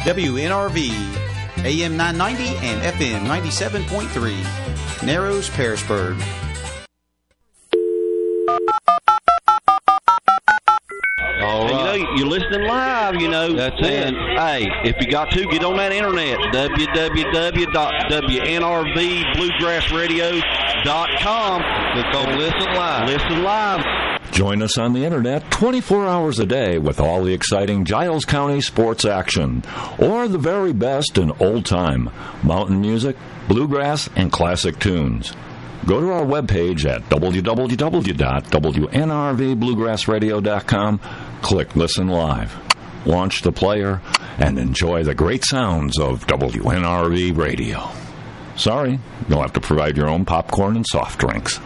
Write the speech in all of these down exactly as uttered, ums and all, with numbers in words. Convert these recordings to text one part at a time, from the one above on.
W N R V, A M nine ninety and F M ninety-seven point three, Narrows, Pearisburg. All right. You know, you're listening live, you know. That's and, it. Hey, if you got to, get on that internet, w w w dot w n r v bluegrass radio dot com. Click on Listen Live. Listen Live. Join us on the internet twenty-four hours a day with all the exciting Giles County sports action, or the very best in old-time mountain music, bluegrass, and classic tunes. Go to our webpage at w w w dot w n r v bluegrass radio dot com, click Listen Live, launch the player, and enjoy the great sounds of W N R V Radio. Sorry, you'll have to provide your own popcorn and soft drinks.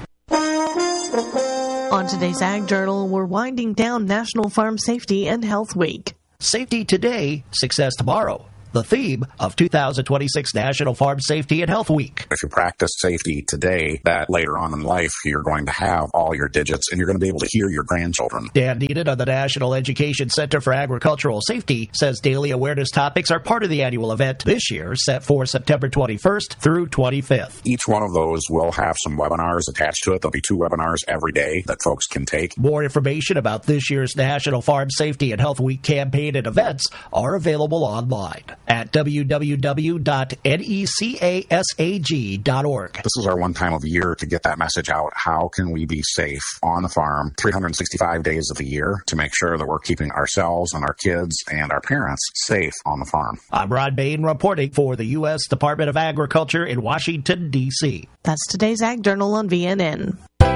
On today's Ag Journal, we're winding down National Farm Safety and Health Week. Safety today, success tomorrow. The theme of two thousand twenty-six National Farm Safety and Health Week. If you practice safety today, that later on in life, you're going to have all your digits and you're going to be able to hear your grandchildren. Dan Needed of the National Education Center for Agricultural Safety says daily awareness topics are part of the annual event this year, set for September twenty-first through twenty-fifth. Each one of those will have some webinars attached to it. There'll be two webinars every day that folks can take. More information about this year's National Farm Safety and Health Week campaign and events are available online at w w w dot necasag dot org. This is our one time of year to get that message out. How can we be safe on the farm three hundred sixty-five days of the year to make sure that we're keeping ourselves and our kids and our parents safe on the farm? I'm Rod Bain reporting for the U S Department of Agriculture in Washington, D C That's today's Ag Journal on V N N.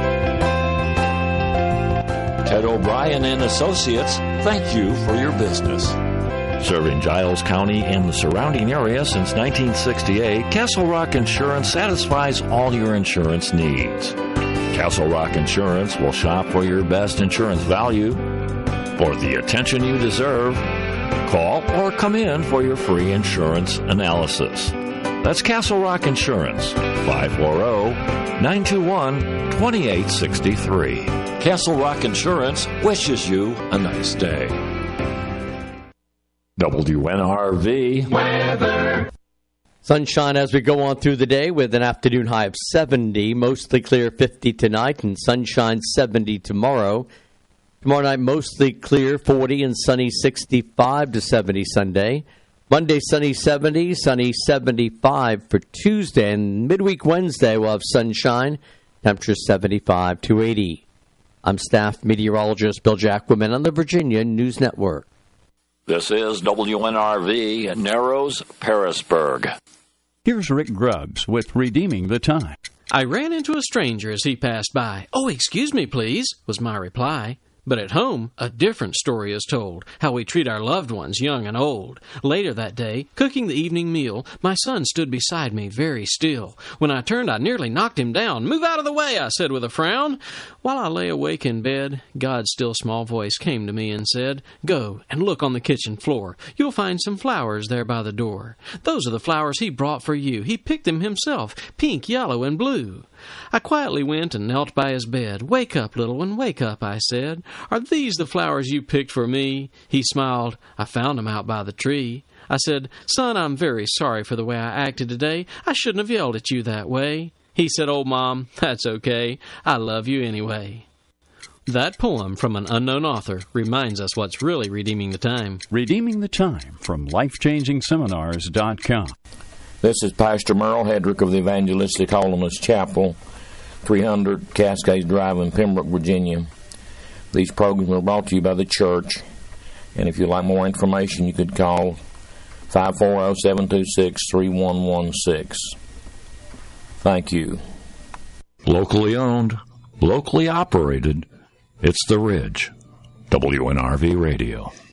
Ted O'Brien and Associates, thank you for your business. Serving Giles County and the surrounding area since nineteen sixty-eight, Castle Rock Insurance satisfies all your insurance needs. Castle Rock Insurance will shop for your best insurance value. For the attention you deserve, call or come in for your free insurance analysis. That's Castle Rock Insurance, five four zero, nine two one, two eight six three. Castle Rock Insurance wishes you a nice day. W N R V weather. Sunshine as we go on through the day with an afternoon high of seventy, mostly clear fifty tonight, and sunshine seventy tomorrow. Tomorrow night mostly clear forty and sunny sixty-five to seventy Sunday. Monday sunny seventy, sunny seventy-five for Tuesday, and midweek Wednesday we'll have sunshine, temperature seventy-five to eighty. I'm staff meteorologist Bill Jacquemin on the Virginia News Network. This is W N R V at Narrows, Pearisburg. Here's Rick Grubbs with Redeeming the Time. I ran into a stranger as he passed by. "Oh, excuse me, please," was my reply. But at home, a different story is told, how we treat our loved ones, young and old. Later that day, cooking the evening meal, my son stood beside me very still. When I turned, I nearly knocked him down. "Move out of the way," I said with a frown. While I lay awake in bed, God's still small voice came to me and said, "Go and look on the kitchen floor. You'll find some flowers there by the door. Those are the flowers he brought for you. He picked them himself, pink, yellow, and blue." I quietly went and knelt by his bed. "Wake up, little one, wake up," I said. "Are these the flowers you picked for me?" He smiled. "I found them out by the tree." I said, "Son, I'm very sorry for the way I acted today. I shouldn't have yelled at you that way." He said, "Oh, Mom, that's okay. I love you anyway." That poem from an unknown author reminds us what's really redeeming the time. Redeeming the Time from life changing seminars dot com. This is Pastor Merle Hedrick of the Evangelistic Holiness Chapel, three hundred Cascades Drive in Pembroke, Virginia. These programs are brought to you by the church, and if you'd like more information, you could call five four zero, seven two six, three one one six. Thank you. Locally owned, locally operated, it's The Ridge. W N R V Radio.